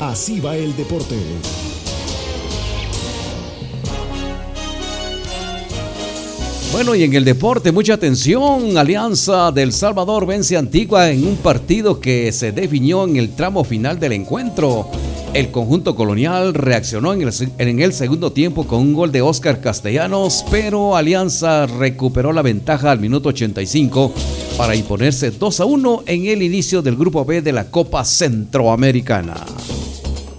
Así va el deporte. Bueno, y en el deporte, mucha atención. Alianza del Salvador vence a Antigua en un partido que se definió en el tramo final del encuentro. El conjunto colonial reaccionó en el segundo tiempo con un gol de Óscar Castellanos, pero Alianza recuperó la ventaja al minuto 85 para imponerse 2-1 en el inicio del Grupo B de la Copa Centroamericana.